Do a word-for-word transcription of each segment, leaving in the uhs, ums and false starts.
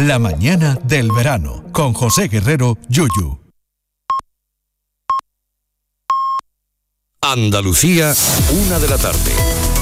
La mañana del verano, con José Guerrero, Yuyu. Andalucía, una de la tarde.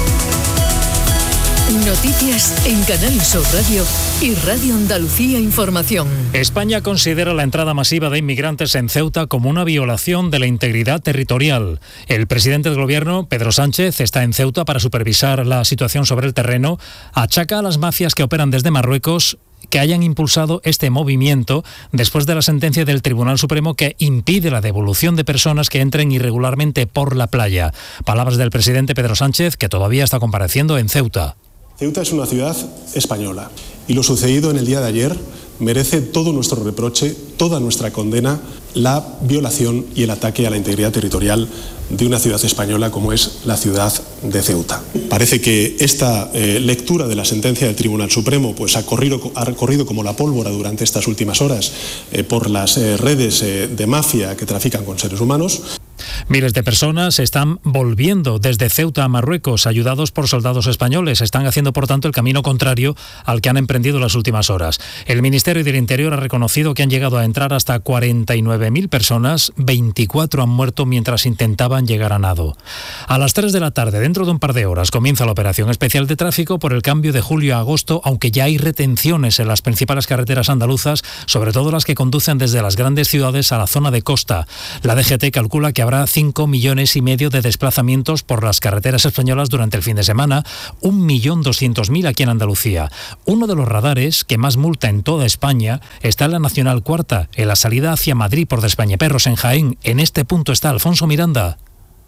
Noticias en Canal Sur Radio y Radio Andalucía Información. España considera la entrada masiva de inmigrantes en Ceuta como una violación de la integridad territorial. El presidente del gobierno, Pedro Sánchez, está en Ceuta para supervisar la situación sobre el terreno. Achaca a las mafias que operan desde Marruecos que hayan impulsado este movimiento después de la sentencia del Tribunal Supremo que impide la devolución de personas que entren irregularmente por la playa. Palabras del presidente Pedro Sánchez, que todavía está compareciendo en Ceuta. Ceuta es una ciudad española y lo sucedido en el día de ayer merece todo nuestro reproche, toda nuestra condena, la violación y el ataque a la integridad territorial de una ciudad española como es la ciudad de Ceuta. Parece que esta eh, lectura de la sentencia del Tribunal Supremo pues, ha, corrido, ha corrido como la pólvora durante estas últimas horas eh, por las eh, redes eh, de mafia que trafican con seres humanos. Miles de personas están volviendo desde Ceuta a Marruecos, ayudados por soldados españoles. Están haciendo, por tanto, el camino contrario al que han emprendido las últimas horas. El Ministerio del Interior ha reconocido que han llegado a entrar hasta cuarenta y nueve mil personas, veinticuatro han muerto mientras intentaban llegar a nado. A las tres de la tarde, dentro de un par de horas, comienza la operación especial de tráfico por el cambio de julio a agosto, aunque ya hay retenciones en las principales carreteras andaluzas, sobre todo las que conducen desde las grandes ciudades a la zona de costa. La D G T calcula que habrá cinco millones y medio de desplazamientos por las carreteras españolas durante el fin de semana, un millón doscientos mil aquí en Andalucía. Uno de los radares que más multa en toda España está en la Nacional Cuarta, en la salida hacia Madrid por Despeñaperros en Jaén. En este punto está Alfonso Miranda.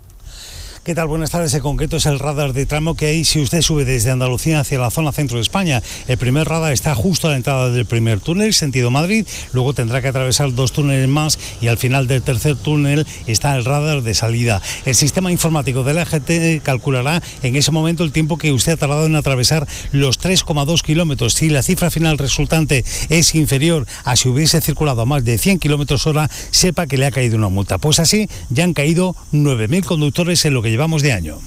¿Qué tal? Buenas tardes. En concreto es el radar de tramo que hay si usted sube desde Andalucía hacia la zona centro de España. El primer radar está justo a la entrada del primer túnel, sentido Madrid. Luego tendrá que atravesar dos túneles más y al final del tercer túnel está el radar de salida. El sistema informático de la G T calculará en ese momento el tiempo que usted ha tardado en atravesar los tres coma dos kilómetros. Si la cifra final resultante es inferior a si hubiese circulado a más de cien kilómetros hora, sepa que le ha caído una multa. Pues así ya han caído nueve mil conductores en lo que llevamos de año.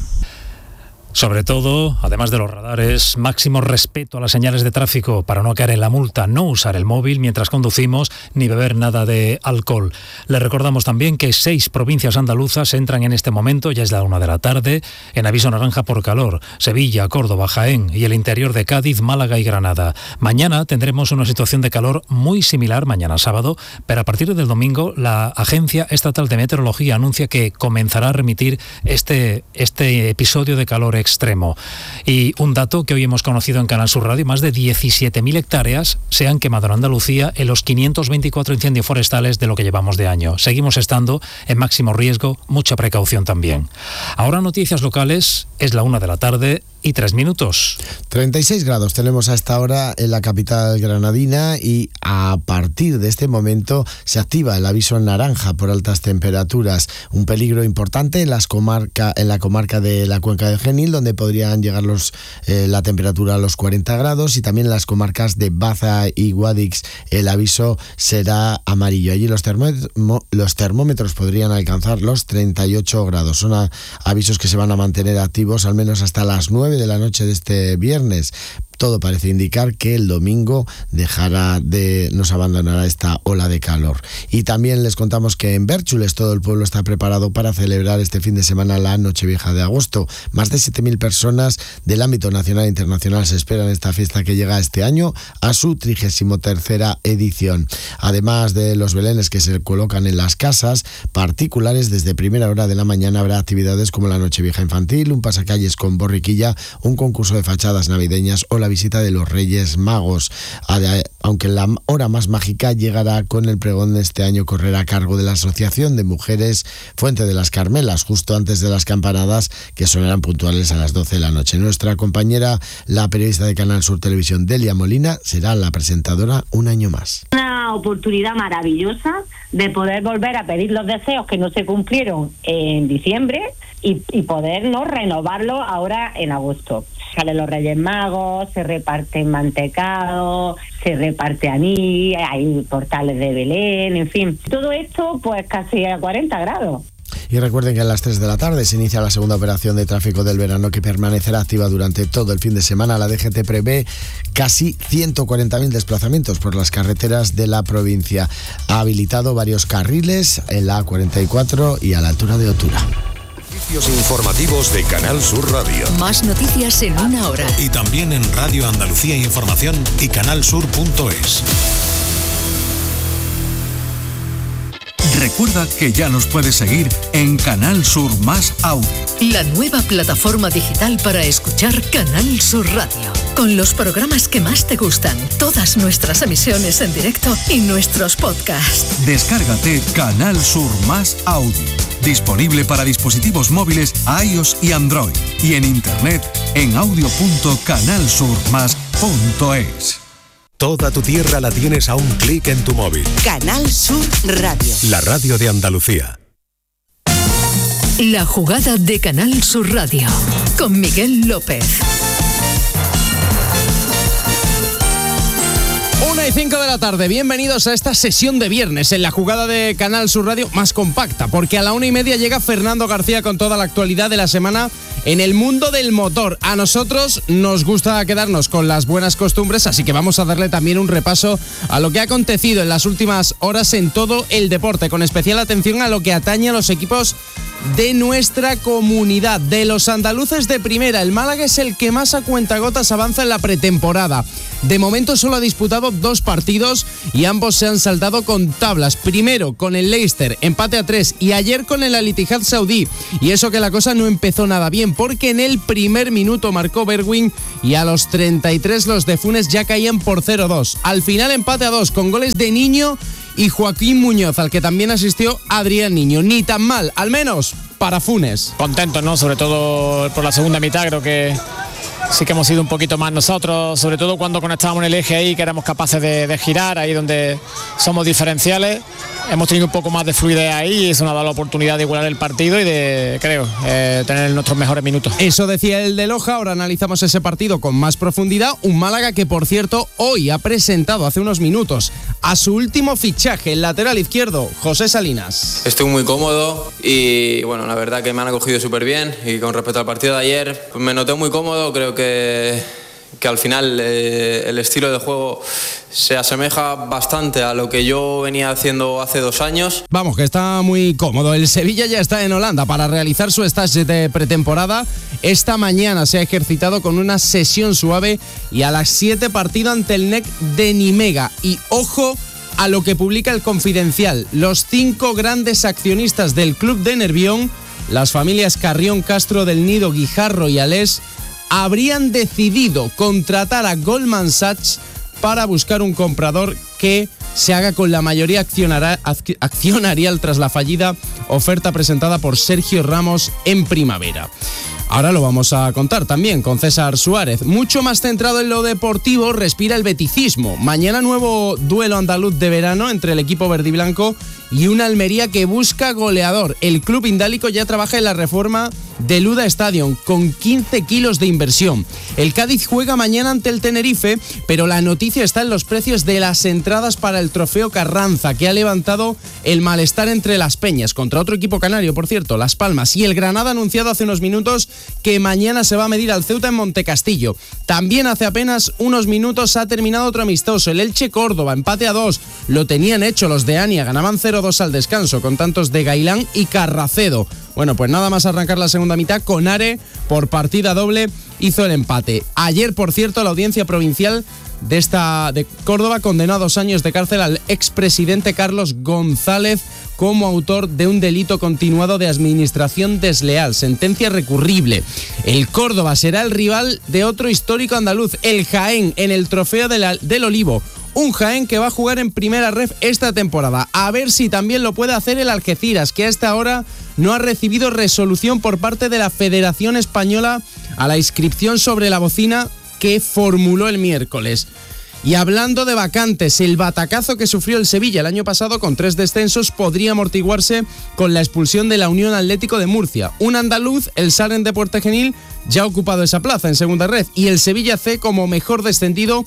Sobre todo, además de los radares, máximo respeto a las señales de tráfico para no caer en la multa, no usar el móvil mientras conducimos ni beber nada de alcohol. Les recordamos también que seis provincias andaluzas entran en este momento, ya es la una de la tarde, en aviso naranja por calor: Sevilla, Córdoba, Jaén y el interior de Cádiz, Málaga y Granada. Mañana tendremos una situación de calor muy similar, mañana sábado, pero a partir del domingo la Agencia Estatal de Meteorología anuncia que comenzará a remitir este, este episodio de calor extremo. Y un dato que hoy hemos conocido en Canal Sur Radio: más de diecisiete mil hectáreas se han quemado en Andalucía en los quinientos veinticuatro incendios forestales de lo que llevamos de año. Seguimos estando en máximo riesgo, mucha precaución también. Ahora noticias locales, es la una de la tarde y tres minutos. treinta y seis grados tenemos a esta hora en la capital granadina y a partir de este momento se activa el aviso en naranja por altas temperaturas. Un peligro importante en, las comarca, en la comarca de la Cuenca del Genil, donde podrían llegar los, eh, la temperatura a los cuarenta grados, y también en las comarcas de Baza y Guadix el aviso será amarillo. Allí los, termó, los termómetros podrían alcanzar los treinta y ocho grados. Son a, avisos que se van a mantener activos al menos hasta las nueve de la noche de este viernes. Todo parece indicar que el domingo dejará de, nos abandonará esta ola de calor. Y también les contamos que en Bérchules todo el pueblo está preparado para celebrar este fin de semana la Nochevieja de agosto. Más de siete mil personas del ámbito nacional e internacional se esperan esta fiesta que llega este año a su trigésimo tercera edición. Además de los belenes que se colocan en las casas particulares, desde primera hora de la mañana habrá actividades como la Nochevieja infantil, un pasacalles con borriquilla, un concurso de fachadas navideñas o la visita de los Reyes Magos. Aunque la hora más mágica llegará con el pregón de este año, correrá a cargo de la Asociación de Mujeres Fuente de las Carmelas, justo antes de las campanadas que sonarán puntuales a las doce de la noche. Nuestra compañera, la periodista de Canal Sur Televisión, Delia Molina, será la presentadora un año más. Una oportunidad maravillosa de poder volver a pedir los deseos que no se cumplieron en diciembre y, y podernos renovarlos ahora en agosto. Salen los Reyes Magos, se reparten mantecado, se reparte anís, hay portales de Belén, en fin. Todo esto pues casi a cuarenta grados. Y recuerden que a las tres de la tarde se inicia la segunda operación de tráfico del verano que permanecerá activa durante todo el fin de semana. La D G T prevé casi ciento cuarenta mil desplazamientos por las carreteras de la provincia. Ha habilitado varios carriles en la A cuarenta y cuatro y a la altura de Otura. Servicios informativos de Canal Sur Radio. Más noticias en una hora. Y también en Radio Andalucía Información y canalsur punto es. Recuerda que ya nos puedes seguir en Canal Sur Más Audio. La nueva plataforma digital para escuchar Canal Sur Radio. Con los programas que más te gustan, todas nuestras emisiones en directo y nuestros podcasts. Descárgate Canal Sur Más Audio. Disponible para dispositivos móviles iOS y Android. Y en internet en audio punto canal sur más punto es. Toda tu tierra la tienes a un clic en tu móvil. Canal Sur Radio. La radio de Andalucía. La jugada de Canal Sur Radio con Miguel López. Una y cinco de la tarde, bienvenidos a esta sesión de viernes en la jugada de Canal Sur Radio más compacta, porque a la una y media llega Fernando García con toda la actualidad de la semana en el mundo del motor. A nosotros nos gusta quedarnos con las buenas costumbres, así que vamos a darle también un repaso a lo que ha acontecido en las últimas horas en todo el deporte, con especial atención a lo que atañe a los equipos de nuestra comunidad, de los andaluces de primera. El Málaga es el que más a cuentagotas avanza en la pretemporada. De momento solo ha disputado dos partidos y ambos se han saldado con tablas. Primero con el Leicester, empate a tres, y ayer con el Al Ittihad saudí. Y eso que la cosa no empezó nada bien, porque en el primer minuto marcó Bergwijn y a los treinta y tres los de Funes ya caían por cero dos. Al final empate a dos con goles de Niño y Joaquín Muñoz, al que también asistió Adrián Niño. Ni tan mal, al menos para Funes. Contentos, ¿no? Sobre todo por la segunda mitad, creo que sí que hemos sido un poquito más nosotros, sobre todo cuando conectábamos en el eje ahí, que éramos capaces de, de girar, ahí donde somos diferenciales. Hemos tenido un poco más de fluidez ahí y eso nos ha dado la oportunidad de igualar el partido y de, creo, eh, tener nuestros mejores minutos. Eso decía el de Loja. Ahora analizamos ese partido con más profundidad. Un Málaga que, por cierto, hoy ha presentado hace unos minutos a su último fichaje, el lateral izquierdo, José Salinas. Estoy muy cómodo y, bueno, la verdad que me han acogido súper bien. Y con respecto al partido de ayer, pues me noté muy cómodo. Creo que, que al final eh, el estilo de juego se asemeja bastante a lo que yo venía haciendo hace dos años. Vamos, que está muy cómodo. El Sevilla ya está en Holanda para realizar su stage de pretemporada. Esta mañana se ha ejercitado con una sesión suave y a las siete partido ante el N E C de Nimega. Y ojo a lo que publica el Confidencial. Los cinco grandes accionistas del club de Nervión, las familias Carrión, Castro del Nido, Guijarro y Alés, habrían decidido contratar a Goldman Sachs para buscar un comprador que se haga con la mayoría accionarial tras la fallida oferta presentada por Sergio Ramos en primavera. Ahora lo vamos a contar también con César Suárez. Mucho más centrado en lo deportivo, respira el beticismo. Mañana nuevo duelo andaluz de verano entre el equipo verdiblanco y una Almería que busca goleador. El club indálico ya trabaja en la reforma del U D A Stadium con quince kilos de inversión. El Cádiz juega mañana ante el Tenerife, pero la noticia está en los precios de las entradas para el Trofeo Carranza, que ha levantado el malestar entre las peñas, contra otro equipo canario, por cierto, Las Palmas. Y el Granada ha anunciado hace unos minutos que mañana se va a medir al Ceuta en Montecastillo. También hace apenas unos minutos ha terminado otro amistoso, el Elche Córdoba, empate a dos. Lo tenían hecho los de Ania, ganaban cero dos al descanso, con tantos de Gailán y Carracedo. Bueno, pues nada más arrancar la segunda mitad, Conare, por partida doble, hizo el empate. Ayer, por cierto, la audiencia provincial de esta de Córdoba condenó a dos años de cárcel al expresidente Carlos González como autor de un delito continuado de administración desleal, sentencia recurrible. El Córdoba será el rival de otro histórico andaluz, el Jaén, en el Trofeo de la, del Olivo. Un Jaén que va a jugar en primera ref esta temporada. A ver si también lo puede hacer el Algeciras, que hasta ahora no ha recibido resolución por parte de la Federación Española a la inscripción sobre la bocina que formuló el miércoles. Y hablando de vacantes, el batacazo que sufrió el Sevilla el año pasado con tres descensos podría amortiguarse con la expulsión de la Unión Atlético de Murcia. Un andaluz, el Saren de Puerta Genil, ya ha ocupado esa plaza en segunda red, y el Sevilla C, como mejor descendido,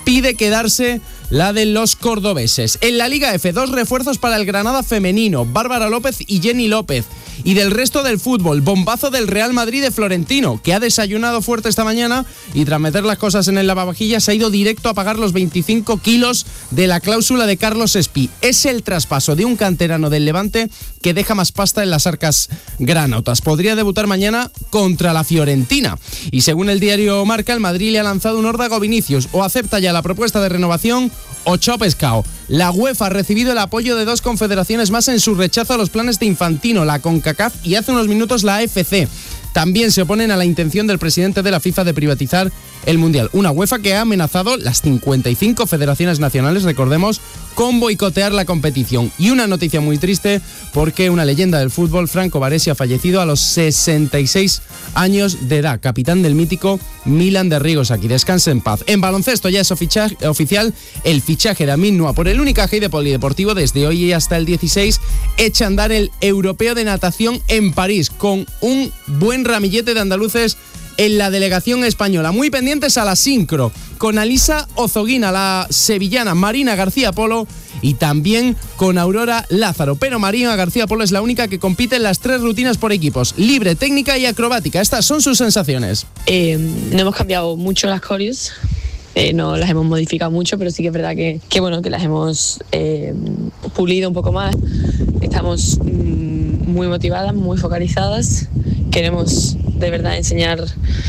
pide quedarse la de los cordobeses. En la Liga F, dos refuerzos para el Granada femenino, Bárbara López y Jenny López. Y del resto del fútbol, bombazo del Real Madrid de Florentino, que ha desayunado fuerte esta mañana y tras meter las cosas en el lavavajillas se ha ido directo a pagar los veinticinco kilos de la cláusula de Carlos Espí. Es el traspaso de un canterano del Levante que deja más pasta en las arcas granotas. Podría debutar mañana contra la Fiorentina. Y según el diario Marca, el Madrid le ha lanzado un órdago a Vinicius. O acepta ya la propuesta de renovación o chao pescado. La UEFA ha recibido el apoyo de dos confederaciones más en su rechazo a los planes de Infantino, la CONCACAF y hace unos minutos la A F C. También se oponen a la intención del presidente de la FIFA de privatizar el Mundial. Una UEFA que ha amenazado las cincuenta y cinco federaciones nacionales, recordemos, con boicotear la competición. Y una noticia muy triste porque una leyenda del fútbol, Franco Baresi, ha fallecido a los sesenta y seis años de edad. Capitán del mítico Milan de Rigosaki. Descanse en paz. En baloncesto ya es oficia- oficial el fichaje de Amin Noa por el Unicaja y de Polideportivo. Desde hoy y hasta el dieciséis echa a andar el Europeo de Natación en París con un buen ramillete de andaluces en la delegación española. Muy pendientes a la sincro, con Alisa Ozoguina, la sevillana, Marina García Polo y también con Aurora Lázaro. Pero Marina García Polo es la única que compite en las tres rutinas por equipos, libre, técnica y acrobática. Estas son sus sensaciones. Eh, no hemos cambiado mucho las coreos. Eh, no las hemos modificado mucho, pero sí que es verdad que, que, bueno, que las hemos eh, pulido un poco más. Estamos mm, muy motivadas, muy focalizadas. Queremos de verdad enseñar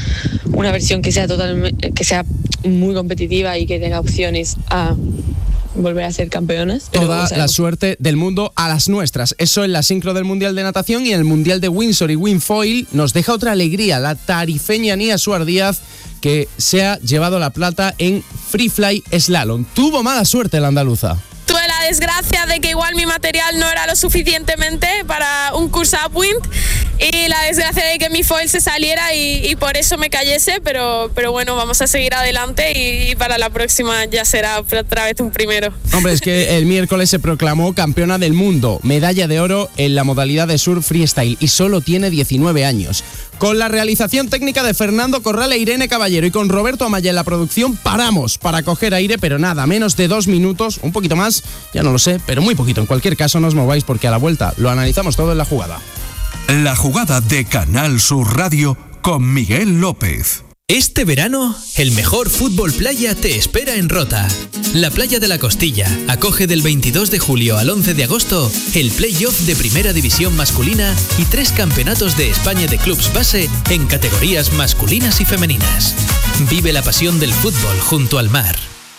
una versión que sea totalmente, que sea muy competitiva y que tenga opciones a volver a ser campeonas. Toda la suerte del mundo a las nuestras. Eso en la sincro del Mundial de Natación, y en el Mundial de Windsor y Winfoil nos deja otra alegría, la tarifeña Nia Suar Díaz, que se ha llevado la plata en Free Fly Slalom. Tuvo mala suerte la andaluza. Tuve la desgracia de que igual mi material no era lo suficientemente para un curso upwind y la desgracia de que mi foil se saliera y, y por eso me cayese, pero, pero bueno, vamos a seguir adelante y, y para la próxima ya será otra vez un primero. Hombre, es que el miércoles se proclamó campeona del mundo, medalla de oro en la modalidad de surf freestyle y solo tiene diecinueve años. Con la realización técnica de Fernando Corral e Irene Caballero y con Roberto Amaya en la producción, paramos para coger aire, pero nada, menos de dos minutos, un poquito más, ya no lo sé, pero muy poquito. En cualquier caso, no os mováis porque a la vuelta lo analizamos todo en La Jugada. La Jugada de Canal Sur Radio con Miguel López. Este verano, el mejor fútbol playa te espera en Rota. La Playa de la Costilla acoge del veintidós de julio al once de agosto el play-off de Primera División masculina y tres campeonatos de España de clubs base en categorías masculinas y femeninas. Vive la pasión del fútbol junto al mar.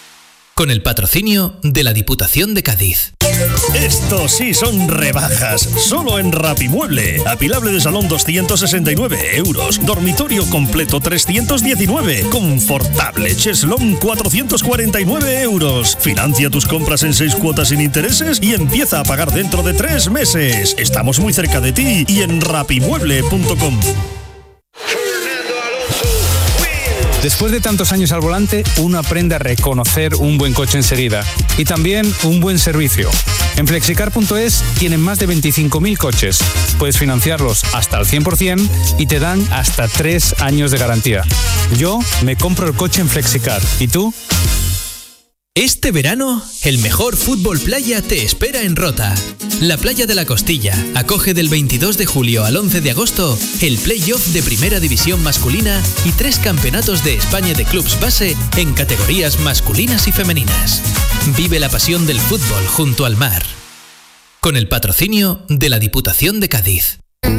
Con el patrocinio de la Diputación de Cádiz. Estos sí son rebajas, solo en Rapimueble. Apilable de salón doscientos sesenta y nueve euros, dormitorio completo trescientos diecinueve, confortable cheslón cuatrocientos cuarenta y nueve euros. Financia tus compras en seis cuotas sin intereses y empieza a pagar dentro de tres meses. Estamos muy cerca de ti y en rapimueble punto com. Después de tantos años al volante, uno aprende a reconocer un buen coche enseguida y también un buen servicio. En flexicar punto es tienen más de veinticinco mil coches. Puedes financiarlos hasta el cien por ciento y te dan hasta tres años de garantía. Yo me compro el coche en Flexicar. ¿Y tú? Este verano, el mejor fútbol playa te espera en Rota. La Playa de la Costilla acoge del veintidós de julio al once de agosto el play-off de Primera División masculina y tres campeonatos de España de clubs base en categorías masculinas y femeninas. Vive la pasión del fútbol junto al mar. Con el patrocinio de la Diputación de Cádiz.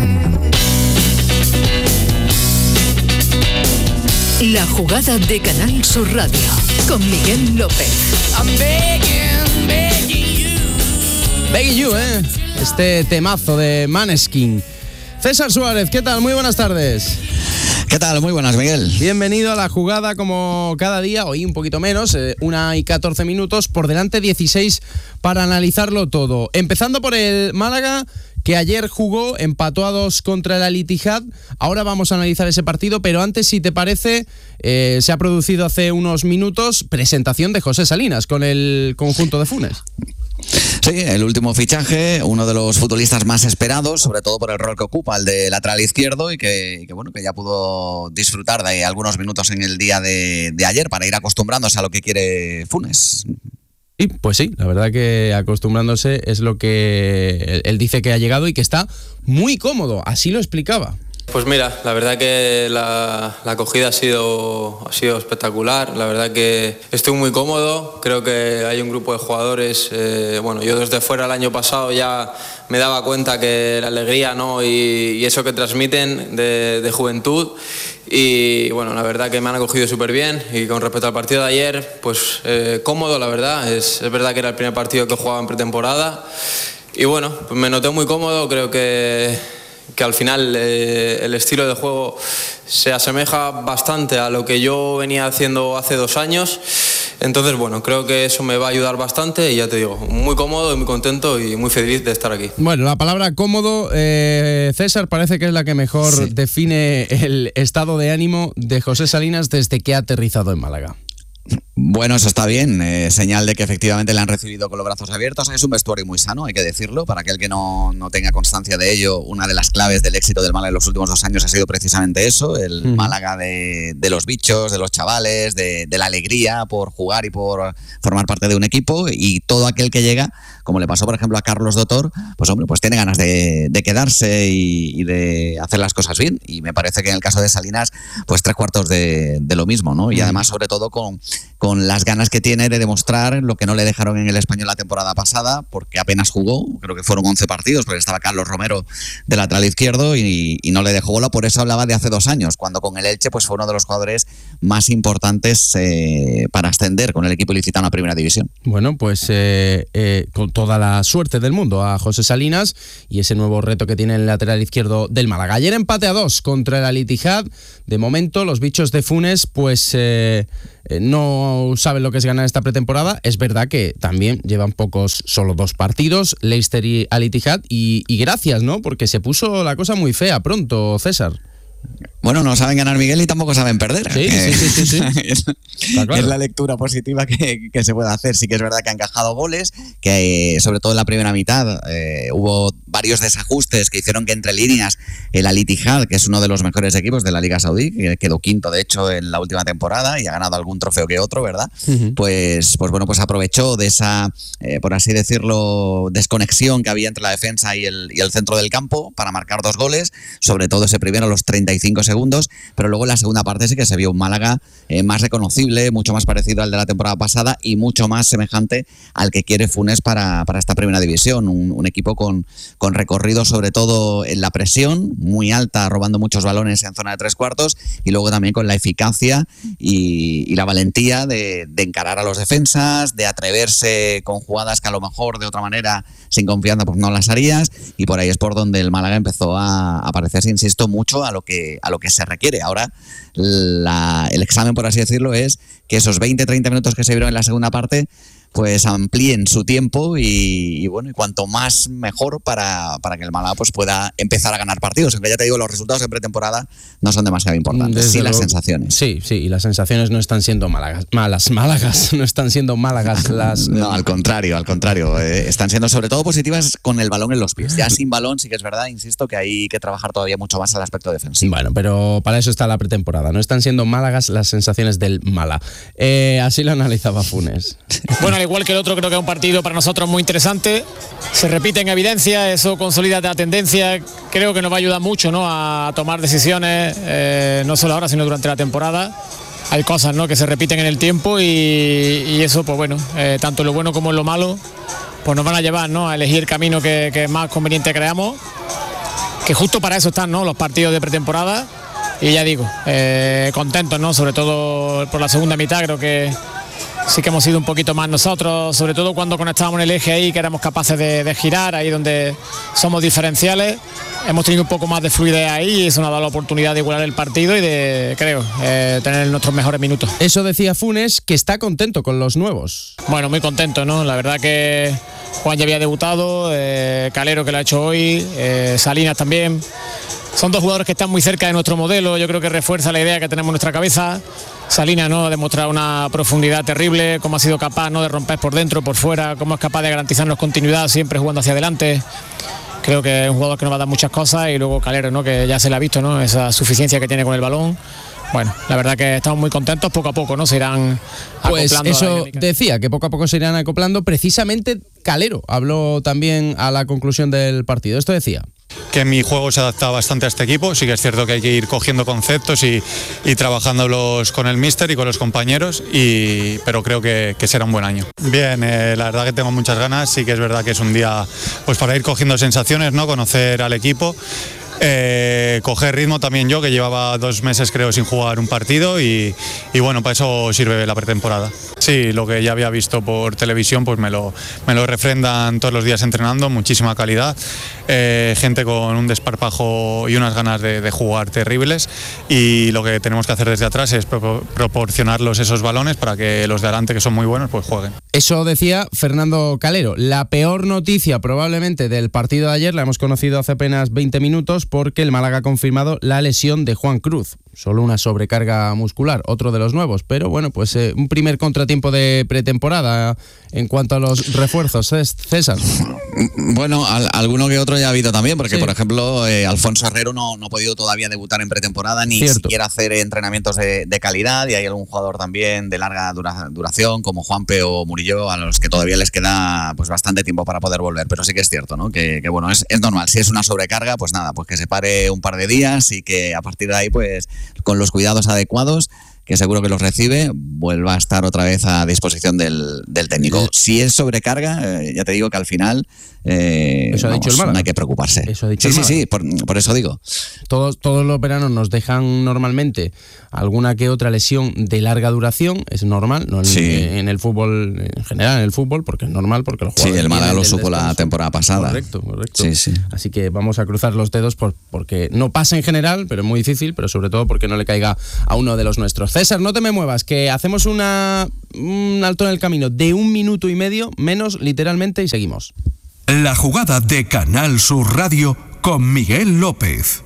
La Jugada de Canal Sur Radio con Miguel López. I'm begging, begging you. Begging you, ¿eh? Este temazo de Maneskin. César Suárez, ¿qué tal? Muy buenas tardes. ¿Qué tal? Muy buenas, Miguel. Bienvenido a La Jugada como cada día, hoy un poquito menos, eh, una y catorce minutos, por delante dieciséis para analizarlo todo. Empezando por el Málaga, que ayer jugó, empató a dos contra el Al-Ittihad. Ahora vamos a analizar ese partido, pero antes, si te parece, eh, se ha producido hace unos minutos presentación de José Salinas con el conjunto de Funes. Sí, el último fichaje, uno de los futbolistas más esperados, sobre todo por el rol que ocupa, el de lateral izquierdo, y que, que bueno, que ya pudo disfrutar de algunos minutos en el día de, de ayer para ir acostumbrándose a lo que quiere Funes. Sí, pues sí, la verdad que acostumbrándose es lo que él, él dice que ha llegado y que está muy cómodo, así lo explicaba. Pues mira, la verdad que la, la acogida ha sido, ha sido espectacular, la verdad que estoy muy cómodo, creo que hay un grupo de jugadores, eh, bueno, yo desde fuera el año pasado ya me daba cuenta que la alegría, ¿no? y, y eso que transmiten de, de juventud, y bueno, la verdad que me han acogido súper bien, y con respecto al partido de ayer, pues eh, cómodo, la verdad, es, es verdad que era el primer partido que jugaba en pretemporada, y bueno, pues me noté muy cómodo, creo que... que al final eh, el estilo de juego se asemeja bastante a lo que yo venía haciendo hace dos años. Entonces, bueno, creo que eso me va a ayudar bastante y ya te digo, muy cómodo y muy contento y muy feliz de estar aquí. Bueno, la palabra cómodo, eh, César, parece que es la que mejor sí. define el estado de ánimo de José Salinas desde que ha aterrizado en Málaga. Bueno, eso está bien, eh, señal de que efectivamente le han recibido con los brazos abiertos. Es un vestuario muy sano, hay que decirlo, para aquel que no, no tenga constancia de ello. Una de las claves del éxito del Málaga en los últimos dos años ha sido precisamente eso, el uh-huh. Málaga de, de los bichos, de los chavales, de, de la alegría por jugar y por formar parte de un equipo, y todo aquel que llega, como le pasó por ejemplo a Carlos Dotor, pues hombre, pues tiene ganas de, de quedarse y, y de hacer las cosas bien, y me parece que en el caso de Salinas, pues tres cuartos de, de lo mismo, ¿no? Y además sobre todo con con las ganas que tiene de demostrar lo que no le dejaron en el Español la temporada pasada, porque apenas jugó, creo que fueron once partidos, porque estaba Carlos Romero de lateral izquierdo y, y no le dejó bola. Por eso hablaba de hace dos años, cuando con el Elche pues fue uno de los jugadores más importantes eh, para ascender con el equipo ilicitano a Primera División. Bueno, pues eh, eh, con toda la suerte del mundo a José Salinas y ese nuevo reto que tiene el lateral izquierdo del Málaga. Ayer empate a dos contra el Al-Ittihad. De momento los bichos de Funes pues eh, eh, no saben lo que es ganar esta pretemporada. Es verdad que también llevan pocos, solo dos partidos, Leicester y Al-Ittihad, y, y gracias, ¿no? Porque se puso la cosa muy fea pronto, César. Bueno, no saben ganar, Miguel, y tampoco saben perder. Sí, sí, sí, sí, sí. es, claro. es la lectura positiva que, que se puede hacer. Sí que es verdad que han encajado goles, que sobre todo en la primera mitad eh, hubo varios desajustes que hicieron que entre líneas el Al-Ittihad, que es uno de los mejores equipos de la Liga Saudí, que quedó quinto de hecho en la última temporada y ha ganado algún trofeo que otro, ¿verdad? Uh-huh. Pues, pues bueno, pues aprovechó de esa, eh, por así decirlo, desconexión que había entre la defensa y el, y el centro del campo para marcar dos goles, sobre todo ese primero a los treinta y cinco segundos, pero luego en la segunda parte sí que se vio un Málaga eh, más reconocible, mucho más parecido al de la temporada pasada y mucho más semejante al que quiere Funes para, para esta Primera División, un, un equipo con, con recorrido sobre todo en la presión, muy alta, robando muchos balones en zona de tres cuartos, y luego también con la eficacia y, y la valentía de, de encarar a los defensas, de atreverse con jugadas que a lo mejor de otra manera sin confianza pues no las harías, y por ahí es por donde el Málaga empezó a, a parecerse, insisto, mucho a lo que, a lo que se requiere. Ahora la, el examen, por así decirlo, es que esos veinte a treinta minutos que se vieron en la segunda parte pues amplíen su tiempo y, y bueno, y cuanto más mejor para, para que el Málaga pues pueda empezar a ganar partidos. Aunque ya te digo, los resultados en pretemporada no son demasiado importantes. Desde sí, las sensaciones. Sí, sí, y las sensaciones no están siendo málagas, malas, málagas, no están siendo málagas las... No, al contrario, al contrario. Eh, están siendo sobre todo positivas con el balón en los pies. Ya sin balón sí que es verdad, insisto, que hay que trabajar todavía mucho más al aspecto defensivo. Bueno, pero para eso está la pretemporada. No están siendo málagas las sensaciones del Mala. Eh, así lo analizaba Funes. Bueno, al igual que el otro, creo que es un partido para nosotros muy interesante. Se repite en evidencia, eso consolida la tendencia. Creo que nos va a ayudar mucho, ¿no?, a tomar decisiones, eh, no solo ahora, sino durante la temporada. Hay cosas, ¿no?, que se repiten en el tiempo y, y eso, pues bueno, eh, tanto lo bueno como lo malo, pues nos van a llevar, ¿no?, a elegir el camino que, que más conveniente creamos. Que justo para eso están, ¿no?, los partidos de pretemporada. Y ya digo, eh, contentos, ¿no?, sobre todo por la segunda mitad. Creo que sí que hemos sido un poquito más nosotros, sobre todo cuando conectábamos en el eje ahí, que éramos capaces de, de girar, ahí donde somos diferenciales. Hemos tenido un poco más de fluidez ahí y eso nos ha dado la oportunidad de igualar el partido y de, creo, eh, tener nuestros mejores minutos. Eso decía Funes, que está contento con los nuevos. Bueno, muy contento, ¿no? La verdad que Juan ya había debutado, eh, Calero que lo ha hecho hoy, eh, Salinas también. Son dos jugadores que están muy cerca de nuestro modelo, yo creo que refuerza la idea que tenemos en nuestra cabeza. Salina, ¿no? Ha demostrado una profundidad terrible, cómo ha sido capaz, ¿no?, de romper por dentro, por fuera, cómo es capaz de garantizarnos continuidad siempre jugando hacia adelante. Creo que es un jugador que nos va a dar muchas cosas, y luego Calero, ¿no?, que ya se le ha visto, ¿no?, esa suficiencia que tiene con el balón. Bueno, la verdad que estamos muy contentos, poco a poco, ¿no?, se irán acoplando. Pues eso decía, que poco a poco se irán acoplando. Precisamente Calero habló también a la conclusión del partido. Esto decía. Que mi juego se adapta bastante a este equipo, sí que es cierto que hay que ir cogiendo conceptos y, y trabajándolos con el míster y con los compañeros, y, pero creo que, que será un buen año. Bien, eh, la verdad que tengo muchas ganas, sí que es verdad que es un día pues para ir cogiendo sensaciones, ¿no?, conocer al equipo. Eh, coger ritmo también yo, que llevaba dos meses creo sin jugar un partido, y, y bueno, para eso sirve la pretemporada. Sí, lo que ya había visto por televisión pues me lo, me lo refrendan todos los días entrenando, muchísima calidad, eh, gente con un desparpajo y unas ganas de, de jugar terribles, y lo que tenemos que hacer desde atrás es pro, proporcionarlos esos balones para que los de adelante, que son muy buenos, pues jueguen. Eso decía Fernando Calero. La peor noticia probablemente del partido de ayer la hemos conocido hace apenas veinte minutos, porque el Málaga ha confirmado la lesión de Juan Cruz. Solo una sobrecarga muscular, otro de los nuevos, pero bueno, pues eh, un primer contratiempo de pretemporada en cuanto a los refuerzos, César. Bueno, al, alguno que otro ya ha habido también, porque sí. por ejemplo, eh, Alfonso Herrero no, no ha podido todavía debutar en pretemporada, ni Cierto. siquiera hacer entrenamientos de, de calidad, y hay algún jugador también de larga dura, duración, como Juanpe o Murillo, a los que todavía les queda pues bastante tiempo para poder volver, pero sí que es cierto, ¿no?, que, que bueno, es, es normal, si es una sobrecarga, pues nada, pues que se pare un par de días, y que a partir de ahí, pues con los cuidados adecuados, que seguro que los recibe, vuelva a estar otra vez a disposición del, del técnico. Si es sobrecarga, eh, ya te digo que al final eh, eso ha vamos, dicho el Málaga. No hay que preocuparse. Eso ha dicho sí, el sí, sí, por, por eso digo. Todos, todos los veranos nos dejan normalmente alguna que otra lesión de larga duración, es normal, no en, sí. en el fútbol, en general en el fútbol, porque es normal, porque los jugadores... Sí, el Málaga lo supo la temporada pasada. Correcto, correcto. Sí, sí. Así que vamos a cruzar los dedos por, porque no pasa en general, pero es muy difícil, pero sobre todo porque no le caiga a uno de los nuestros. César, no te me muevas, que hacemos una, un alto en el camino de un minuto y medio, menos literalmente, y seguimos. La jugada de Canal Sur Radio con Miguel López.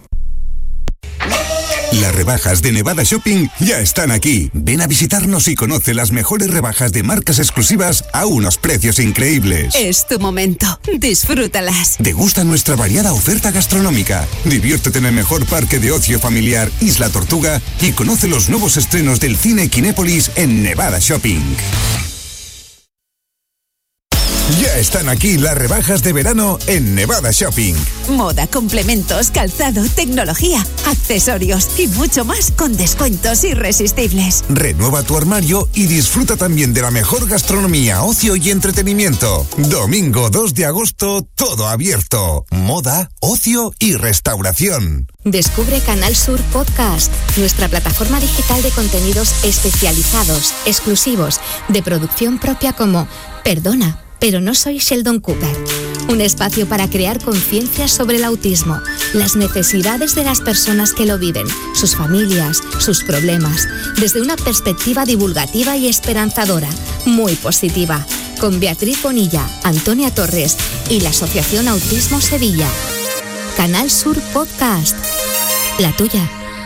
Las rebajas de Nevada Shopping ya están aquí. Ven a visitarnos y conoce las mejores rebajas de marcas exclusivas a unos precios increíbles. Es tu momento. Disfrútalas. Degusta nuestra variada oferta gastronómica. Diviértete en el mejor parque de ocio familiar Isla Tortuga y conoce los nuevos estrenos del cine Kinépolis en Nevada Shopping. Ya están aquí las rebajas de verano en Nevada Shopping. Moda, complementos, calzado, tecnología, accesorios y mucho más con descuentos irresistibles. Renueva tu armario y disfruta también de la mejor gastronomía, ocio y entretenimiento. Domingo dos de agosto, todo abierto. Moda, ocio y restauración. Descubre Canal Sur Podcast, nuestra plataforma digital de contenidos especializados, exclusivos, de producción propia como Perdona, pero no soy Sheldon Cooper. Un espacio para crear conciencia sobre el autismo, las necesidades de las personas que lo viven, sus familias, sus problemas, desde una perspectiva divulgativa y esperanzadora, muy positiva, con Beatriz Bonilla, Antonia Torres y la Asociación Autismo Sevilla. Canal Sur Podcast, la tuya.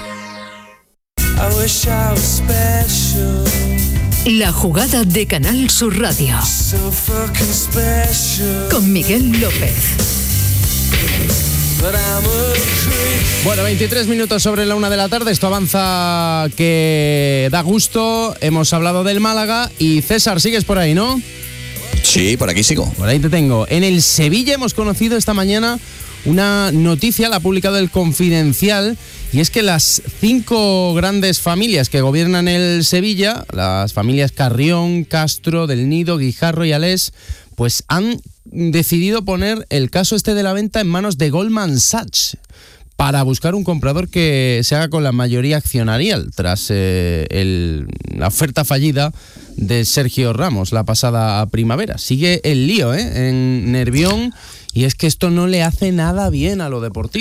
La jugada de Canal Sur Radio con Miguel López. Bueno, veintitrés minutos sobre la una de la tarde. Esto avanza que da gusto. Hemos hablado del Málaga y César, sigues por ahí, ¿no? Sí, por aquí sigo. Por ahí te tengo. En el Sevilla hemos conocido esta mañana una noticia, la ha publicado el Confidencial, y es que las cinco grandes familias que gobiernan el Sevilla, las familias Carrión, Castro, Del Nido, Guijarro y Alés, pues han decidido poner el caso este de la venta en manos de Goldman Sachs para buscar un comprador que se haga con la mayoría accionarial tras eh, el, la oferta fallida de Sergio Ramos la pasada primavera. Sigue el lío, ¿eh? En Nervión. Y es que esto no le hace nada bien a lo deportivo.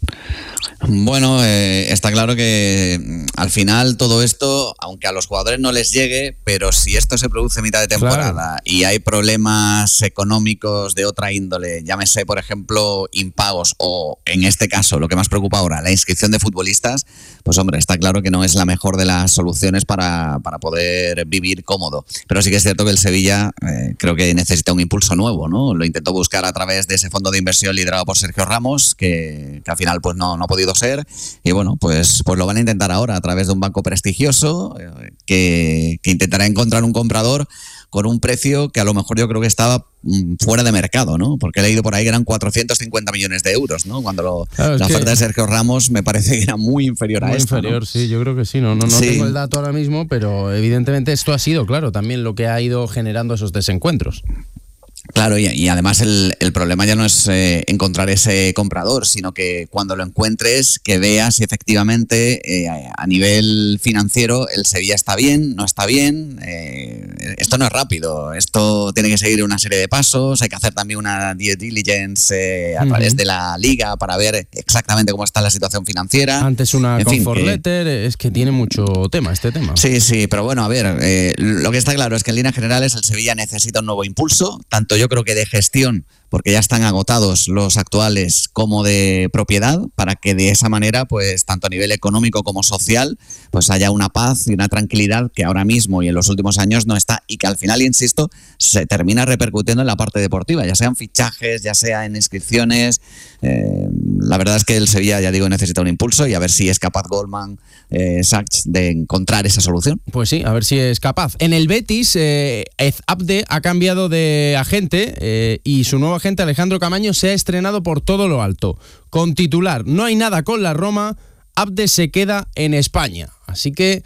Bueno, eh, está claro que al final todo esto, aunque a los jugadores no les llegue, pero si esto se produce a mitad de temporada claro. y hay problemas económicos de otra índole, llámese por ejemplo impagos o en este caso lo que más preocupa ahora, la inscripción de futbolistas, pues hombre, está claro que no es la mejor de las soluciones para, para poder vivir cómodo. Pero sí que es cierto que el Sevilla eh, creo que necesita un impulso nuevo, ¿no? Lo intentó buscar a través de ese fondo de inversión liderado por Sergio Ramos, que, que al final pues no, no ha podido ser, y bueno, pues, pues lo van a intentar ahora a través de un banco prestigioso eh, que, que intentará encontrar un comprador con un precio que a lo mejor yo creo que estaba fuera de mercado, ¿no? Porque he leído por ahí que eran cuatrocientos cincuenta millones de euros, ¿no? Cuando lo, claro, la oferta de Sergio Ramos me parece que era muy inferior muy a esto, inferior, ¿no? Sí, yo creo que sí. No, no, no sí. tengo el dato ahora mismo, pero evidentemente esto ha sido, claro, también lo que ha ido generando esos desencuentros. Claro, y, y además el, el problema ya no es eh, encontrar ese comprador, sino que cuando lo encuentres, que veas si efectivamente eh, a nivel financiero el Sevilla está bien, no está bien. Eh, esto no es rápido, esto tiene que seguir una serie de pasos, hay que hacer también una due diligence eh, a uh-huh. través de la liga para ver exactamente cómo está la situación financiera. Antes una en comfort fin, letter, eh, es que tiene mucho tema este tema. Sí, sí, pero bueno, a ver, eh, lo que está claro es que en líneas generales el Sevilla necesita un nuevo impulso, tanto yo creo que de gestión, porque ya están agotados los actuales, como de propiedad, para que de esa manera, pues tanto a nivel económico como social, pues haya una paz y una tranquilidad que ahora mismo y en los últimos años no está, y que al final, insisto, se termina repercutiendo en la parte deportiva, ya sean fichajes, ya sea en inscripciones. Eh, la verdad es que el Sevilla, ya digo, necesita un impulso, y a ver si es capaz Goldman eh, Sachs de encontrar esa solución. Pues sí, a ver si es capaz. En el Betis, eh, Abde ha cambiado de agente eh, y su nuevo agente Alejandro Camaño se ha estrenado por todo lo alto. Con titular, no hay nada con la Roma, Abde se queda en España. Así que,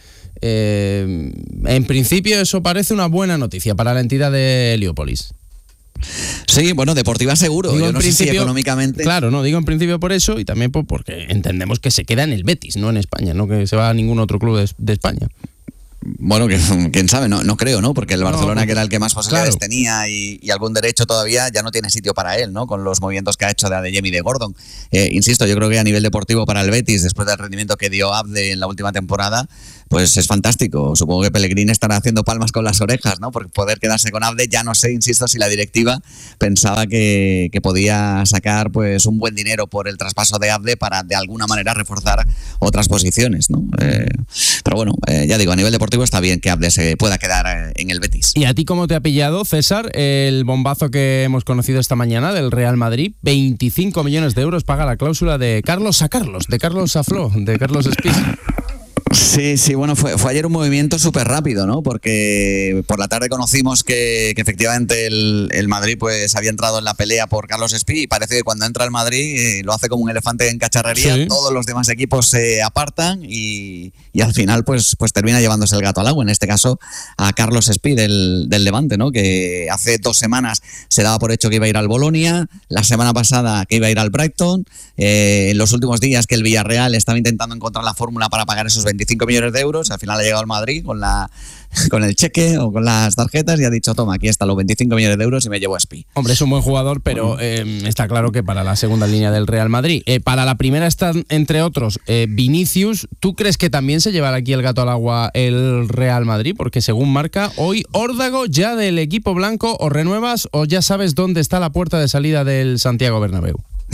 eh, en principio, eso parece una buena noticia para la entidad de Heliópolis. Sí, bueno, deportiva seguro. Digo, Yo no sé si económicamente. Claro, no, digo en principio por eso y también por, porque entendemos que se queda en el Betis, no en España, no que se va a ningún otro club de, de España. Bueno, que, quién sabe, no, no creo, ¿no? Porque el Barcelona, no, que era el que más posibilidades claro. tenía y, y algún derecho todavía, ya no tiene sitio para él, ¿no? Con los movimientos que ha hecho de Adeyemi y de Gordon. Eh, insisto, yo creo que a nivel deportivo para el Betis, después del rendimiento que dio Abde en la última temporada, pues es fantástico. Supongo que Pellegrini estará haciendo palmas con las orejas, ¿no? Por poder quedarse con Abde. Ya no sé, insisto, si la directiva pensaba que, que podía sacar pues un buen dinero por el traspaso de Abde para de alguna manera reforzar otras posiciones, ¿no? Eh, pero bueno, eh, ya digo, a nivel deportivo está bien que Abde se pueda quedar en el Betis. ¿Y a ti cómo te ha pillado, César, el bombazo que hemos conocido esta mañana del Real Madrid? veinticinco millones de euros paga la cláusula de Carlos a Carlos, de Carlos Safló, de Carlos Espí. Sí, sí, bueno, fue, fue ayer un movimiento súper rápido, ¿no? Porque por la tarde conocimos que, que efectivamente el, el Madrid pues había entrado en la pelea por Carlos Espí, y parece que cuando entra el Madrid eh, lo hace como un elefante en cacharrería, sí. Todos los demás equipos se apartan y, y al final pues, pues termina llevándose el gato al agua, en este caso a Carlos Espí del, del Levante, ¿no? Que hace dos semanas se daba por hecho que iba a ir al Bolonia, la semana pasada que iba a ir al Brighton, eh, en los últimos días que el Villarreal estaba intentando encontrar la fórmula para pagar esos veinticinco millones de euros, al final ha llegado al Madrid con la con el cheque o con las tarjetas y ha dicho, toma, aquí están los veinticinco millones de euros y me llevo a Espí. Hombre, es un buen jugador, pero eh, está claro que para la segunda línea del Real Madrid. Eh, para la primera están, entre otros, eh, Vinicius. ¿Tú crees que también se llevará aquí el gato al agua el Real Madrid? Porque según marca, hoy Órdago ya del equipo blanco, o renuevas o ya sabes dónde está la puerta de salida del Santiago Bernabéu.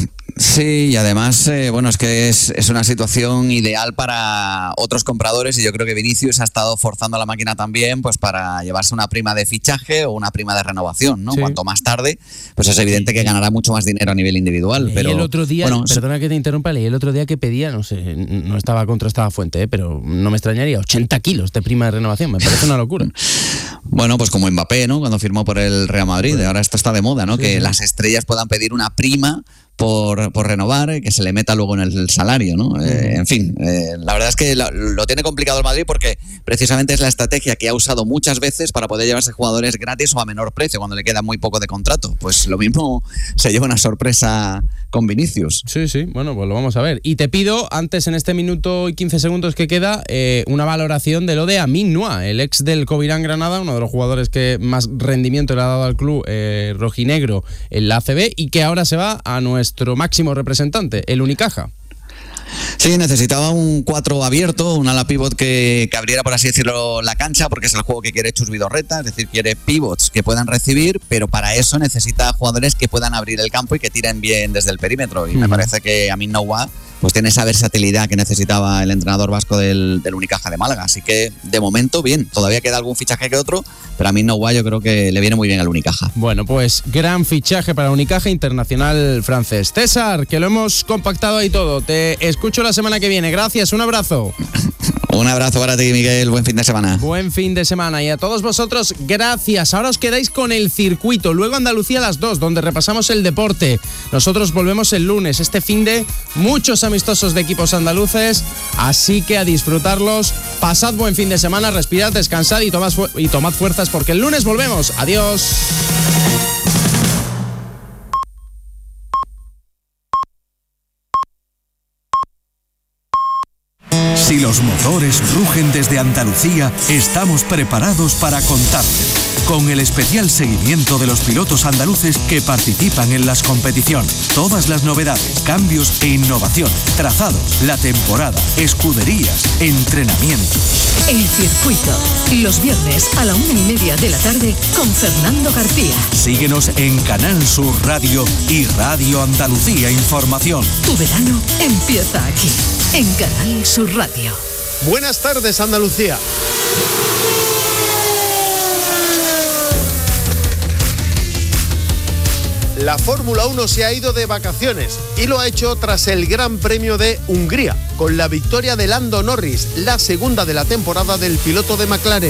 Sí, y además, eh, bueno, es que es, es una situación ideal para otros compradores, y yo creo que Vinicius ha estado forzando la máquina también pues para llevarse una prima de fichaje o una prima de renovación, ¿no? Sí. Cuanto más tarde, pues es evidente que ganará mucho más dinero a nivel individual. Pero, y el otro día, bueno, perdona que te interrumpa, leí el otro día que pedía, no sé, no estaba contrastada fuente, ¿eh? Pero no me extrañaría, ochenta kilos de prima de renovación, me parece una locura. Bueno, pues como Mbappé, ¿no? Cuando firmó por el Real Madrid, bueno, ahora esto está de moda, ¿no? Sí, que sí. Las estrellas puedan pedir una prima por, por renovar, que se le meta luego en el salario, ¿no? Eh, en fin, eh, la verdad es que lo, lo tiene complicado el Madrid porque precisamente es la estrategia que ha usado muchas veces para poder llevarse jugadores gratis o a menor precio cuando le queda muy poco de contrato. Pues lo mismo se lleva una sorpresa con Vinicius. Sí, sí, bueno, pues lo vamos a ver. Y te pido, antes en este minuto y quince segundos que queda, eh, una valoración de lo de Amin Noah, el ex del Covirán Granada, uno de los jugadores que más rendimiento le ha dado al club eh, rojinegro en la A C B, y que ahora se va a nuestro máximo representante, el Unicaja. Sí, necesitaba un cuatro abierto, un ala pivot que, que abriera, por así decirlo, la cancha, porque es el juego que quiere Chus Vidorreta, es decir, quiere pivots que puedan recibir, pero para eso necesita jugadores que puedan abrir el campo y que tiren bien desde el perímetro. Y uh-huh. me parece que Amin Noah pues tiene esa versatilidad que necesitaba el entrenador vasco del, del Unicaja de Málaga. Así que, de momento, bien. Todavía queda algún fichaje que otro, pero a Amin Noah yo creo que le viene muy bien al Unicaja. Bueno, pues gran fichaje para Unicaja Internacional francés. César, que lo hemos compactado ahí todo. Te escucho la semana que viene. Gracias, un abrazo. Un abrazo para ti, Miguel. Buen fin de semana. Buen fin de semana. Y a todos vosotros, gracias. Ahora os quedáis con el circuito. Luego Andalucía a las dos, donde repasamos el deporte. Nosotros volvemos el lunes. Este fin de muchos amistosos de equipos andaluces. Así que a disfrutarlos. Pasad buen fin de semana, respirad, descansad y tomad, fu- y tomad fuerzas porque el lunes volvemos. Adiós. Si los motores rugen desde Andalucía, estamos preparados para contarte con el especial seguimiento de los pilotos andaluces que participan en las competiciones. Todas las novedades, cambios e innovación, trazados, la temporada, escuderías, entrenamientos. El circuito, los viernes a la una y media de la tarde con Fernando García. Síguenos en Canal Sur Radio y Radio Andalucía Información. Tu verano empieza aquí, en Canal Sur Radio. Buenas tardes, Andalucía. La Fórmula uno se ha ido de vacaciones y lo ha hecho tras el Gran Premio de Hungría, con la victoria de Lando Norris, la segunda de la temporada del piloto de McLaren.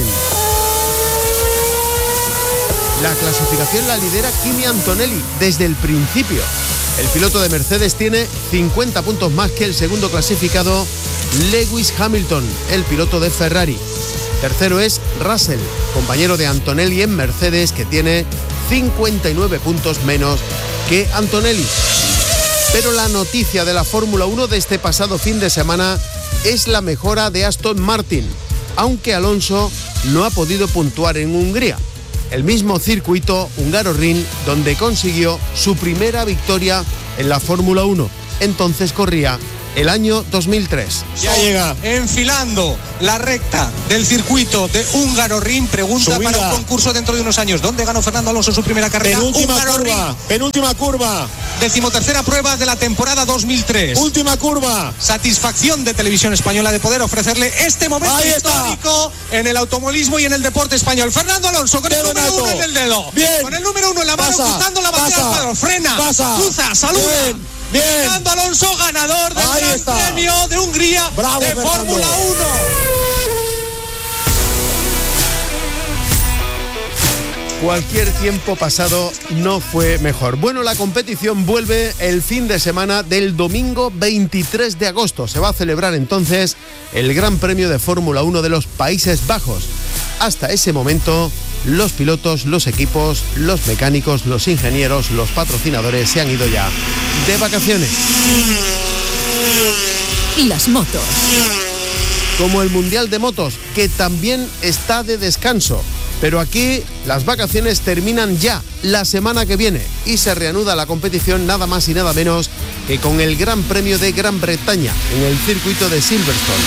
La clasificación la lidera Kimi Antonelli desde el principio. El piloto de Mercedes tiene cincuenta puntos más que el segundo clasificado, Lewis Hamilton, el piloto de Ferrari. Tercero es Russell, compañero de Antonelli en Mercedes, que tiene cincuenta y nueve puntos menos que Antonelli. Pero la noticia de la Fórmula uno de este pasado fin de semana es la mejora de Aston Martin, aunque Alonso no ha podido puntuar en Hungría, el mismo circuito Hungaroring donde consiguió su primera victoria en la Fórmula uno. Entonces corría el año dos mil tres. Ya llega enfilando la recta del circuito de Hungaroring. Pregunta Subida. Para un concurso dentro de unos años. ¿Dónde ganó Fernando Alonso su primera carrera? Penúltima curva, penúltima curva. Decimotercera prueba de la temporada dos mil tres. Última curva. Satisfacción de Televisión Española de poder ofrecerle este momento Ahí histórico está. En el automovilismo y en el deporte español. Fernando Alonso con el número alto. uno en el dedo. Bien. Con el número uno en la mano, Pasa. cruzando la bandera al frena, Pasa. cruza, saluda. Bien. Bien. Fernando Alonso, ganador del Ahí Gran está. Premio de Hungría. Bravo, de Fernando. Fórmula uno. Cualquier tiempo pasado no fue mejor. Bueno, la competición vuelve el fin de semana del domingo veintitrés de agosto. Se va a celebrar entonces el Gran Premio de Fórmula uno de los Países Bajos. Hasta ese momento, los pilotos, los equipos, los mecánicos, los ingenieros, los patrocinadores se han ido ya de vacaciones. Las motos. Como el Mundial de Motos, que también está de descanso. Pero aquí las vacaciones terminan ya la semana que viene y se reanuda la competición nada más y nada menos que con el Gran Premio de Gran Bretaña en el circuito de Silverstone.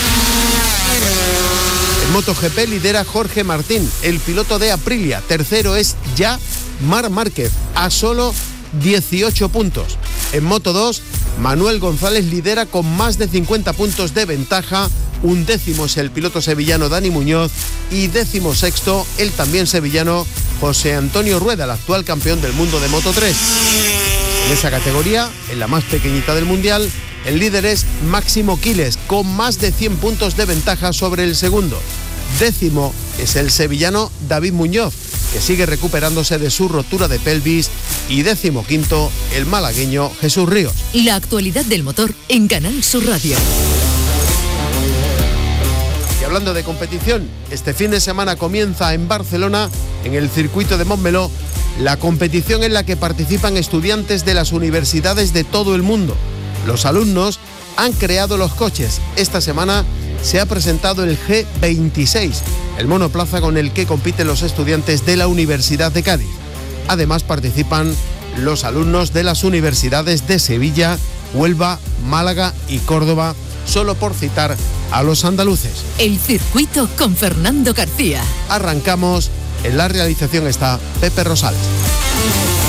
En MotoGP lidera Jorge Martín, el piloto de Aprilia. Tercero es ya Marc Márquez, a solo dieciocho puntos. En Moto dos, Manuel González lidera con más de cincuenta puntos de ventaja. Un décimo es el piloto sevillano Dani Muñoz y décimo sexto el también sevillano José Antonio Rueda, el actual campeón del mundo de Moto tres. En esa categoría, en la más pequeñita del mundial, el líder es Máximo Quiles, con más de cien puntos de ventaja sobre el segundo. Décimo es el sevillano David Muñoz, que sigue recuperándose de su rotura de pelvis, y décimo quinto el malagueño Jesús Ríos. La actualidad del motor en Canal Sur Radio. Y hablando de competición, este fin de semana comienza en Barcelona, en el circuito de Montmeló, la competición en la que participan estudiantes de las universidades de todo el mundo. Los alumnos han creado los coches. Esta semana se ha presentado el G veintiséis, el monoplaza con el que compiten los estudiantes de la Universidad de Cádiz. Además participan los alumnos de las universidades de Sevilla Huelva, Málaga y Córdoba, solo por citar a los andaluces. El circuito con Fernando García. Arrancamos. En la realización está Pepe Rosales.